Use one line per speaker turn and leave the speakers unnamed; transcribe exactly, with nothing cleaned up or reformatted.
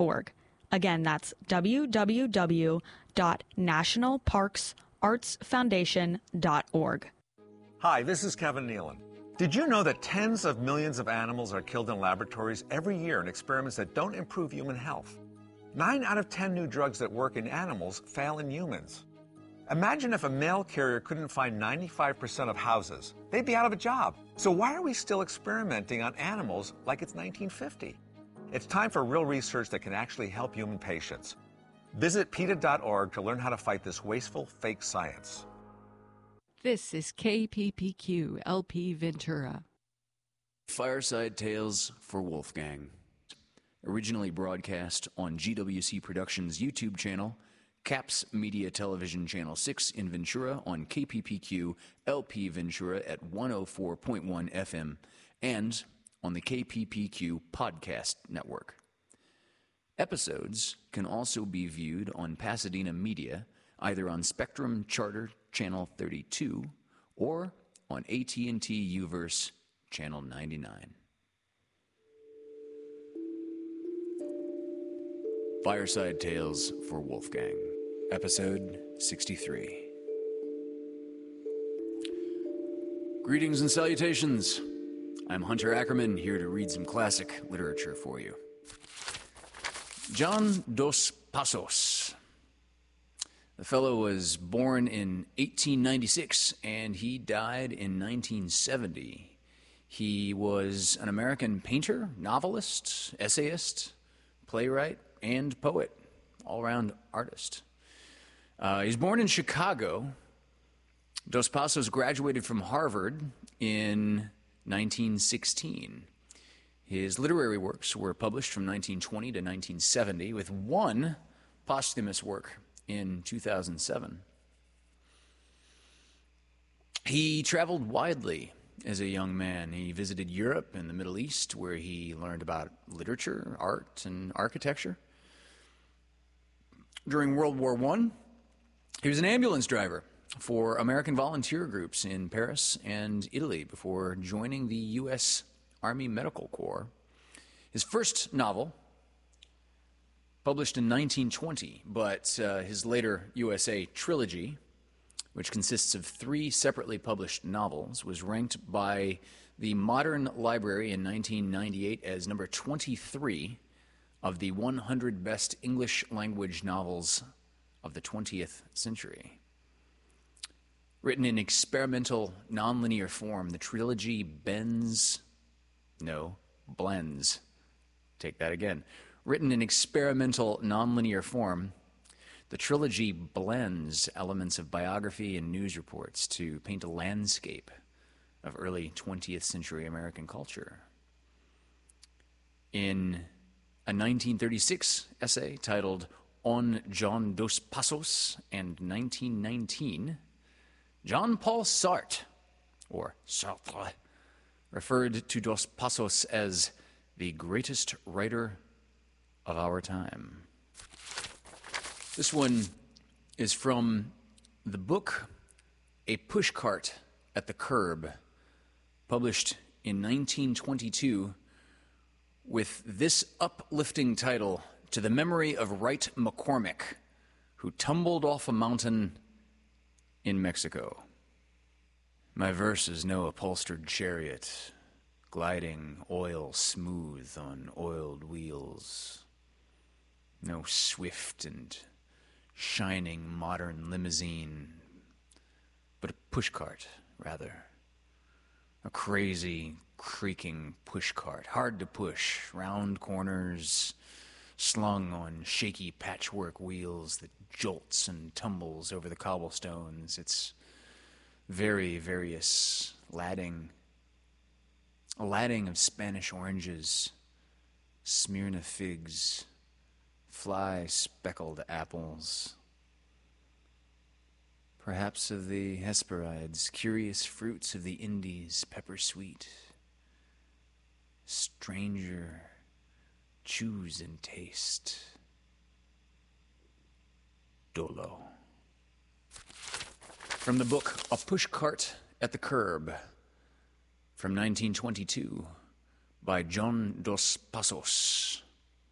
org. Again, that's w w w dot national parks arts foundation dot org.
Hi, this is Kevin Nealon. Did you know that tens of millions of animals are killed in laboratories every year in experiments that don't improve human health? Nine out of ten new drugs that work in animals fail in humans. Imagine if a mail carrier couldn't find ninety-five percent of houses. They'd be out of a job. So why are we still experimenting on animals like it's nineteen fifty? It's time for real research that can actually help human patients. Visit PETA dot org to learn how to fight this wasteful, fake science.
This is K P P Q L P Ventura.
Fireside Tales for Wolfgang. Originally broadcast on G W C Productions' YouTube channel, Caps Media Television Channel six in Ventura on K P P Q L P Ventura at one oh four point one F M, and on the K P P Q Podcast Network. Episodes can also be viewed on Pasadena Media, either on Spectrum Charter Channel thirty-two or on A T and T UVerse Channel ninety-nine. Fireside Tales for Wolfgang, Episode sixty-three. Greetings and salutations. I'm Hunter Ackerman, here to read some classic literature for you. John Dos Passos. The fellow was born in eighteen ninety-six, and he died in nineteen seventy. He was an American painter, novelist, essayist, playwright, and poet, all-around artist. Uh, he was born in Chicago. Dos Passos graduated from Harvard in nineteen sixteen. His literary works were published from nineteen twenty to nineteen seventy, with one posthumous work in two thousand seven. He traveled widely as a young man. He visited Europe and the Middle East, where he learned about literature, art, and architecture. During World War One, he was an ambulance driver for American volunteer groups in Paris and Italy before joining the U S Army Medical Corps. His first novel, published in nineteen twenty, but uh, his later U S A trilogy, which consists of three separately published novels, was ranked by the Modern Library in nineteen ninety-eight as number twenty-three of the one hundred best English language novels of the twentieth century. Written in experimental, nonlinear form, the trilogy bends, no, blends. Take that again. Written in experimental, nonlinear form, the trilogy blends elements of biography and news reports to paint a landscape of early twentieth century American culture. In a nineteen thirty-six essay titled On John Dos Passos and nineteen nineteen, Jean-Paul Sartre, or Sartre, referred to Dos Passos as the greatest writer of our time. This one is from the book A Pushcart at the Curb, published in nineteen twenty-two, with this uplifting title, To the Memory of Wright McCormick, who tumbled off a mountain in Mexico. My verse is no upholstered chariot, gliding oil smooth on oiled wheels. No swift and shining modern limousine, but a pushcart, rather. A crazy, creaking pushcart, hard to push, round corners, slung on shaky patchwork wheels that jolts and tumbles over the cobblestones. It's very various ladding, a ladding of Spanish oranges, Smyrna figs, fly-speckled apples, perhaps of the Hesperides, curious fruits of the Indies, pepper-sweet. Stranger, choose and taste. Dolo. From the book A Pushcart at the Curb, from nineteen twenty-two, by John Dos Passos.